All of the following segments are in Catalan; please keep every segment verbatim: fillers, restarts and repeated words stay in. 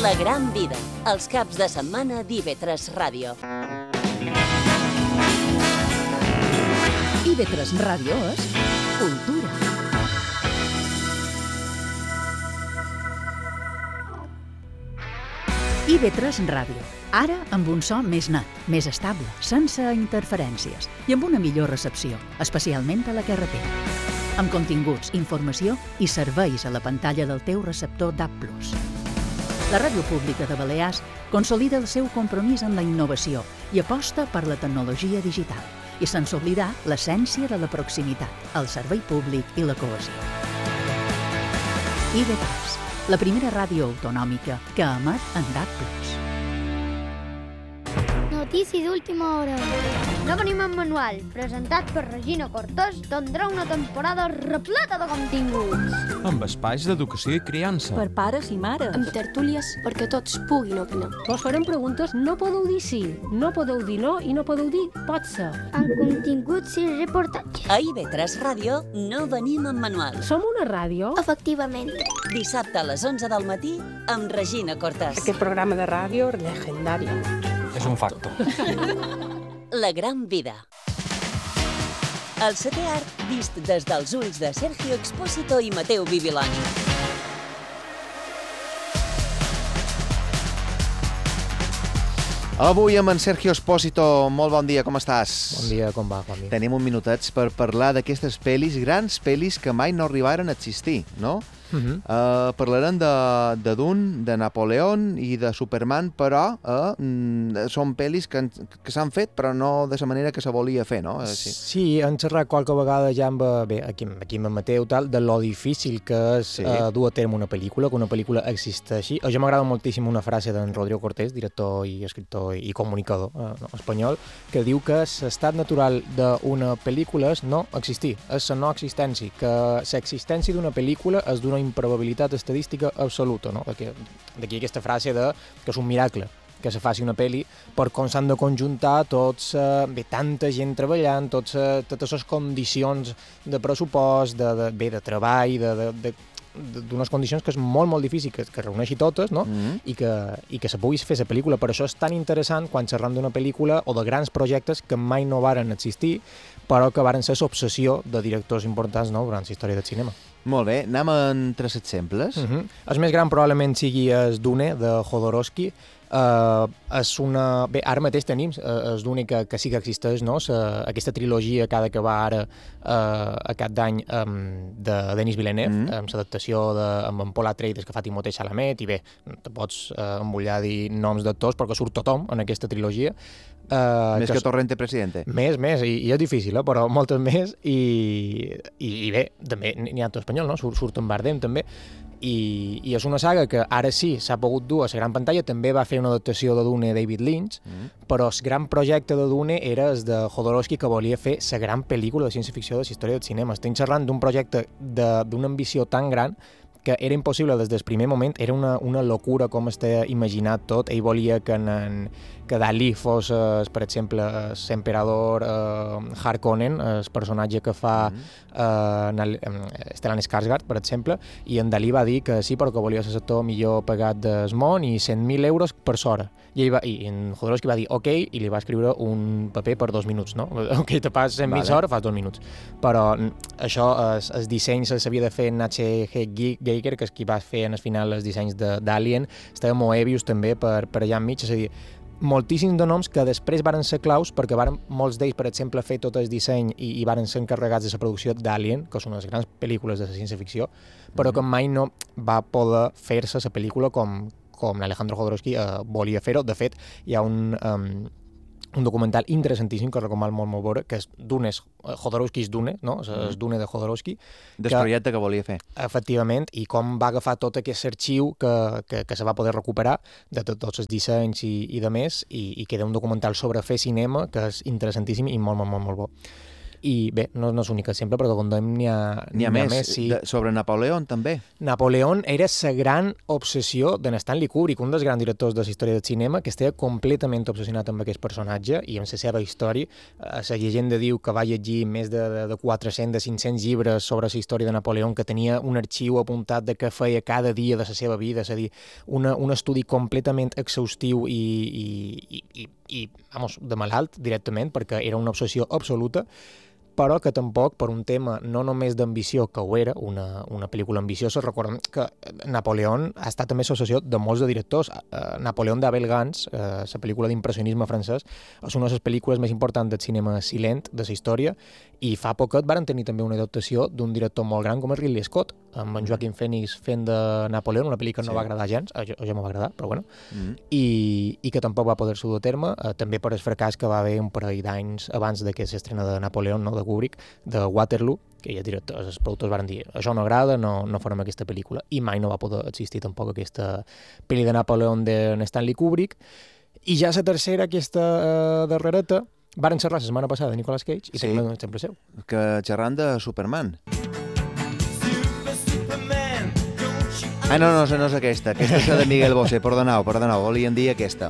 La gran vida, els caps de setmana d'I V tres Ràdio. I V tres Ràdio és cultura. I V tres Ràdio, ara amb un so més net, més estable, sense interferències i amb una millor recepció, especialment a la carretera. Amb continguts, informació i serveis a la pantalla del teu receptor D A B plus. La Ràdio Pública de Balears consolida el seu compromís amb la innovació i aposta per la tecnologia digital, i sense oblidar l'essència de la proximitat, el servei públic i la cohesió. I V tres, la primera ràdio autonòmica que emet en D A B plus. Notícies d'última hora. No venim en manual, presentat per Regina Cortés, tindrà una temporada repleta de continguts. Amb espais d'educació i criança. Per pares i mares. Amb tertúlies perquè tots puguin opinar. Vos farem preguntes, no podeu dir sí, no podeu dir no i no podeu dir pot ser. Amb continguts i reportatges. A I V tres Ràdio no venim en manual. Som una ràdio? Efectivament. Dissabte a les onze del matí amb Regina Cortés. Aquest programa de ràdio legendari. És un facto. La gran vida. El setè art vist des dels ulls de Sergio Expósito i Mateu Bibiloni. Avui amb en Sergio Expósito, molt bon dia, com estàs? Bon dia, com va, Juanmi? Tenim un minutets per parlar d'aquestes pel·lis, grans pel·lis que mai no arribaren a existir, no? Uh -huh. uh, parlarem de, de Dune, de Napoleón i de Superman, però uh, mm, són pel·lis que, que s'han fet, però no de la manera que se volia fer, no? Sí, sí hem xerrat qualque vegada ja amb, bé, aquí, aquí amb en Mateu, tal, de lo difícil que és sí. uh, dur a terme una pel·lícula, que una pel·lícula existeixi. A jo m'agrada moltíssim una frase d'en Rodrigo Cortés, director i escriptor i comunicador uh, no, espanyol, que diu que l'estat natural d'una pel·lícula és no existir, és la no existència, que l'existència d'una pel·lícula és d'una improbabilitat estadística absoluta, no? D'aquí, d'aquí aquesta frase de que és un miracle que se faci una pel·li per com s'han de conjuntar tots, eh, bé, tanta gent treballant, tots, eh, totes les condicions de pressupost, de, de, bé, de treball, de, de, de d'unes condicions que és molt, molt difícil que, que reuneixi totes, no? Mm-hmm. I, que, i que se pugui fer la pel·lícula. Per això és tan interessant quan xerram d'una pel·lícula o de grans projectes que mai no varen existir, però que varen ser l'obsessió de directors importants, no?, durant la història del cinema. Molt bé, anem amb tres exemples. Mm-hmm. El més gran probablement sigui el Dune, de Jodorowsky. Uh, és una... Bé, ara mateix tenim uh, és Dune que, que sí que existeix, no? Sa, aquesta trilogia que ha d'acabar ara uh, aquest d'any um, de Denis Villeneuve, mm. amb l'adaptació de, amb en Paul Atreides que fa Timothée Chalamet, i bé, te pots uh, embullar a dir noms d'actors perquè surt tothom en aquesta trilogia. Uh, més que, que Torrente Presidente. Més, més, i, i és difícil, eh? Però moltes més, i, i, i bé, també n'hi ha tot espanyol, no? Surt, surt en Bardem, també. I, i és una saga que ara sí s'ha pogut dur a la gran pantalla, també va fer una adaptació de Dune David Lynch, mm. però el gran projecte de Dune era el de Jodorowsky, que volia fer la gran pel·lícula de ciència-ficció de la història del cinema. Estem xerrant d'un projecte d'una ambició tan gran que era impossible des del primer moment, era una, una locura com està imaginat tot. Ell volia que, en, que Dalí fos, eh, per exemple, l'emperador eh, Harkonnen, el personatge que fa mm-hmm. eh, Stellan Skarsgård, per exemple, i en Dalí va dir que sí, però que volia ser l'actor millor pagat del món i cent mil euros per hora. I, ell va, i en Jodorowsky va dir ok, i li va escriure un paper per dos minuts, no? Ok, te pas cent mil vale. Hores, fas dos minuts. Però això, el, el disseny s'havia de fer Nache Geiger, que és qui va fer en el final els dissenys d'Alien, estava Moebius també per, per allà enmig, és a dir, moltíssims de noms que després varen ser claus perquè varen molts d'ells, per exemple, fer tot el disseny i, i varen ser encarregats de la producció d'Alien, que és una de les grans pel·lícules de la ciència-ficció, però que mai no va poder fer-se la pel·lícula com, com l'Alejandro Jodorowsky eh, volia fer-ho. De fet, hi ha un... Um, un documental interessantíssim que recomano molt, molt veure, que és Dune, Jodorowsky's Dune, no? És Dune de Jodorowsky. Del projecte que volia fer. Efectivament, i com va agafar tot aquest arxiu que, que, que se va poder recuperar de tot, tots els dissenys i, i de més, i, i queda un documental sobre fer cinema que és interessantíssim i molt, molt, molt, molt bo. i bé, no, no és únic exemple, perquè com dèiem n'hi ha, N'hi ha n'hi més, més sí. de, sobre Napoleón també. Napoleón era la gran obsessió de Stanley Kubrick, un dels grans directors de la història del cinema, que estava completament obsessionat amb aquest personatge i amb la seva història. La llegenda diu que va llegir més de, de, de quatre-cents, de cinc-cents llibres sobre la història de Napoleón, que tenia un arxiu apuntat de què feia cada dia de la seva vida, és a dir, una, un estudi completament exhaustiu i, i, i, i, i vamos, de malalt directament, perquè era una obsessió absoluta, però que tampoc, per un tema no només d'ambició, que ho era, una, una pel·lícula ambiciosa, recordem que Napoleón ha estat també associació de molts de directors. Uh, Napoleón d'Abel Gance, uh, la pel·lícula d'impressionisme francès, és una de les pel·lícules més importants del cinema silent de la història, i fa poquet varen tenir també una adaptació d'un director molt gran com és Ridley Scott, amb en Joaquin Phoenix fent de Napoleón, una pel·lícula que no sí. va agradar gens, a jo, a jo m'ho va agradar, però bueno, mm. i, i que tampoc va poder-se dur a terme, uh, també per el fracàs que va haver un parell d'anys abans de que s'estrena de Napoleón, no?, de Kubrick, de Waterloo, que ja directors, els productors van dir això no agrada, no, no farem aquesta pel·lícula, i mai no va poder existir tampoc aquesta pel·li de Napoleón de Stanley Kubrick. I ja la tercera, aquesta uh, darrereta, varen xerrar la setmana passada de Nicolas Cage, i sí. també un exemple seu. Que xerrant de Superman. Ah, no, no, no és aquesta. Aquesta és la de Miguel Bosé. Perdoneu, perdoneu, volien dir aquesta.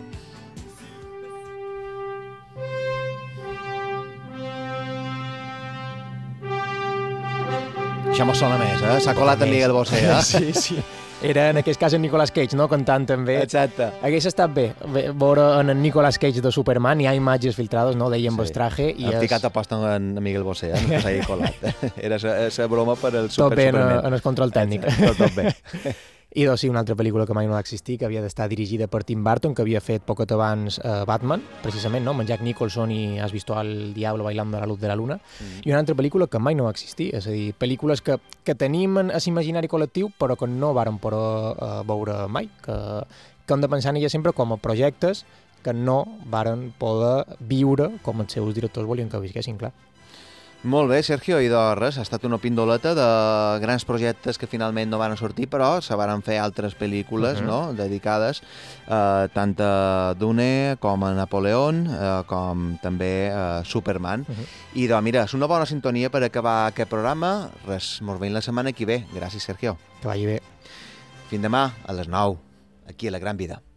Això mos sona més, eh? S'ha colat en Miguel Bosé, eh? Sí, sí. Era, en aquest cas, en Nicolas Cage, no? Cantant també. Exacte. Hagués estat bé veure en el Nicolas Cage de Superman, hi ha imatges filtrades, no? Deia amb sí. el traje. I Hem és... ficat aposta en Miguel Bosé, eh? No s'hagi colat. Era la broma per el Super Tot bé Superman. en, en el control tècnic. Tot, tot bé. I doncs sí, una altra pel·lícula que mai no va existir, que havia d'estar dirigida per Tim Burton, que havia fet poquet abans eh, Batman, precisament, no? Amb Jack Nicholson i Has visto al diablo bailando a la luz de la luna, mm. i una altra pel·lícula que mai no va existir, és a dir, pel·lícules que, que tenim en l'imaginari col·lectiu, però que no varen poder uh, veure mai, que, que hem de pensar en ella sempre com a projectes que no varen poder viure com els seus directors volien que visquessin, clar. Molt bé, Sergio, i de res, ha estat una pindoleta de grans projectes que finalment no van sortir, però se van fer altres pel·lícules, uh-huh. no?, dedicades eh, tant a Dune com a Napoleón, eh, com també a Superman. Uh-huh. I doncs, mira, és una bona sintonia per acabar aquest programa. Res, mos veiem la setmana que ve. Gràcies, Sergio. Que vagi bé. Fins demà a les nou, aquí a La Gran Vida.